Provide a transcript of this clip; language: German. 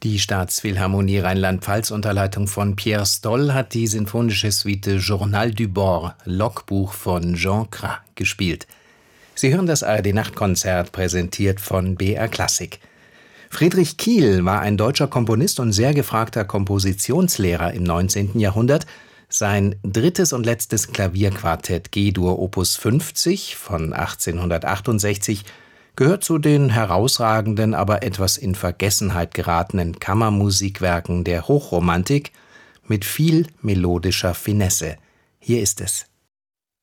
Die Staatsphilharmonie Rheinland-Pfalz unter Leitung von Pierre Stoll hat die sinfonische Suite Journal du Bord, Logbuch von Jean Cras, gespielt. Sie hören das ARD-Nachtkonzert, präsentiert von BR Klassik. Friedrich Kiel war ein deutscher Komponist und sehr gefragter Kompositionslehrer im 19. Jahrhundert. Sein drittes und letztes Klavierquartett G-Dur Opus 50 von 1868 gehört zu den herausragenden, aber etwas in Vergessenheit geratenen Kammermusikwerken der Hochromantik mit viel melodischer Finesse. Hier ist es.